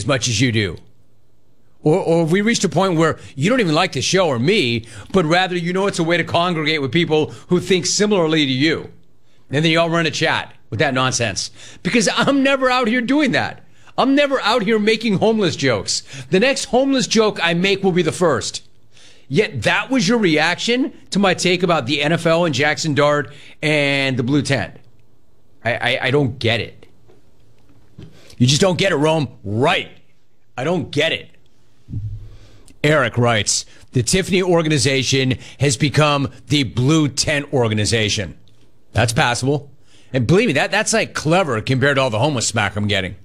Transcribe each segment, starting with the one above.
as much as you do. Or have we reached a point where you don't even like the show or me, but rather it's a way to congregate with people who think similarly to you. And then you all run a chat with that nonsense. Because I'm never out here doing that. I'm never out here making homeless jokes. The next homeless joke I make will be the first. Yet that was your reaction to my take about the NFL and Jackson Dart and the blue tent. I don't get it. You just don't get it, Rome. Right. I don't get it. Eric writes, the Tiffany organization has become the blue tent organization. That's passable. And believe me, that's like clever compared to all the homeless smack I'm getting.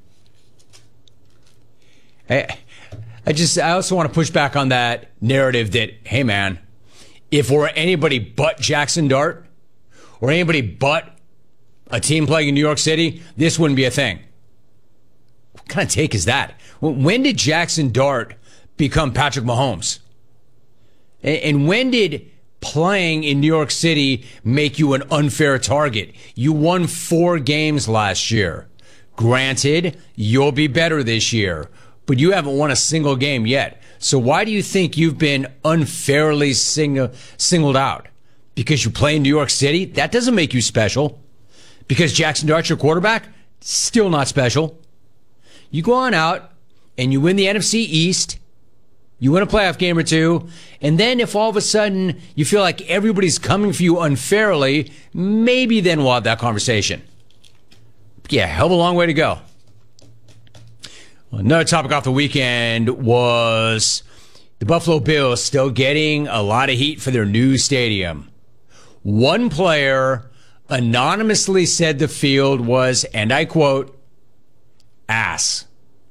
I also want to push back on that narrative that, hey man, if we're anybody but Jackson Dart or anybody but a team playing in New York City, this wouldn't be a thing. What kind of take is that? When did Jackson Dart become Patrick Mahomes? And when did playing in New York City make you an unfair target? You won 4 games last year. Granted, you'll be better this year, but you haven't won a single game yet. So why do you think you've been unfairly singled out? Because you play in New York City? That doesn't make you special. Because Jackson Dart's your quarterback? Still not special. You go on out and you win the NFC East. You win a playoff game or two, and then if all of a sudden you feel like everybody's coming for you unfairly, maybe then we'll have that conversation. Yeah, hell of a long way to go. Another topic off the weekend was the Buffalo Bills still getting a lot of heat for their new stadium. One player anonymously said the field was, and I quote, ass.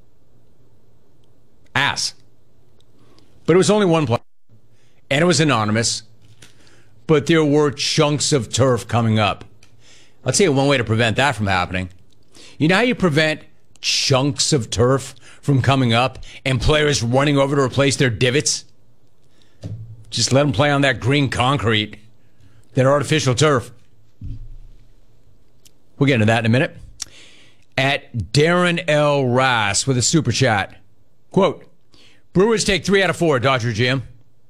Ass. But it was only one player, and it was anonymous, but there were chunks of turf coming up. I'll tell you one way to prevent that from happening. You know how you prevent chunks of turf from coming up and players running over to replace their divots? Just let them play on that green concrete, that artificial turf. We'll get into that in a minute. At Darren L. Rass with a super chat. Quote, Brewers take 3 out of 4, Dodger Jim.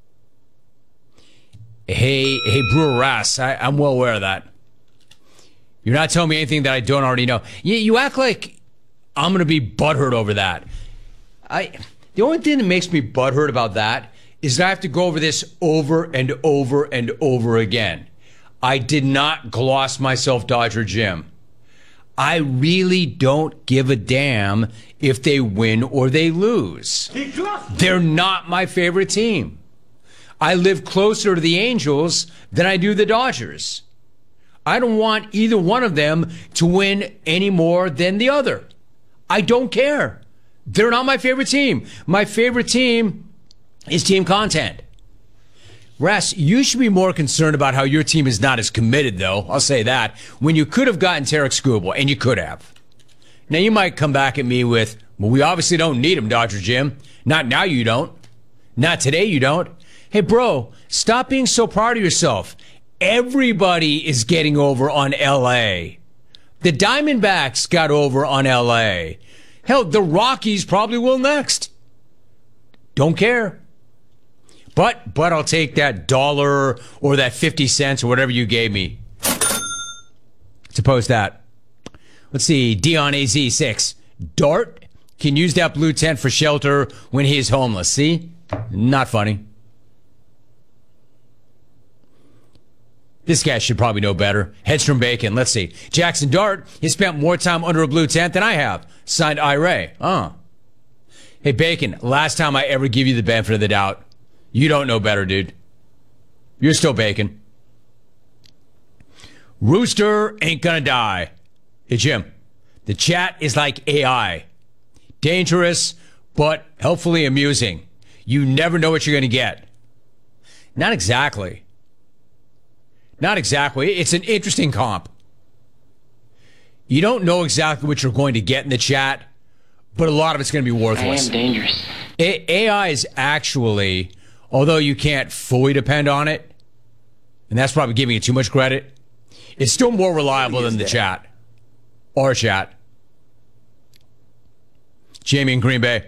Hey, Brewer Rass, I'm well aware of that. You're not telling me anything that I don't already know. You act like I'm going to be butthurt over that. The only thing that makes me butthurt about that is that I have to go over this over and over and over again. I did not gloss myself Dodger Jim. I really don't give a damn if they win or they lose. They're not my favorite team. I live closer to the Angels than I do the Dodgers. I don't want either one of them to win any more than the other. I don't care. They're not my favorite team. My favorite team is team content. Russ, you should be more concerned about how your team is not as committed, though. I'll say that. When you could have gotten Tarek Skubal, and you could have. Now, you might come back at me with, well, we obviously don't need him, Dodger Jim. Not now you don't. Not today you don't. Hey, bro, stop being so proud of yourself. Everybody is getting over on L.A. The Diamondbacks got over on L.A. Hell, the Rockies probably will next. Don't care. But I'll take that $1 or that 50 cents or whatever you gave me. Suppose that. Let's see. Dion AZ6. Dart can use that blue tent for shelter when he is homeless. See? Not funny. This guy should probably know better. Hedstrom Bacon. Let's see. Jackson Dart has spent more time under a blue tent than I have. Signed Ray. Hey, Bacon. Last time I ever give you the benefit of the doubt. You don't know better, dude. You're still Bacon. Rooster ain't gonna die. Hey, Jim. The chat is like AI. Dangerous, but helpfully amusing. You never know what you're gonna get. Not exactly. Not exactly. It's an interesting comp. You don't know exactly what you're going to get in the chat, but a lot of it's going to be worthless. I am dangerous. AI is actually, although you can't fully depend on it, and that's probably giving it too much credit, it's still more reliable than the chat. Our chat. Jamie in Green Bay.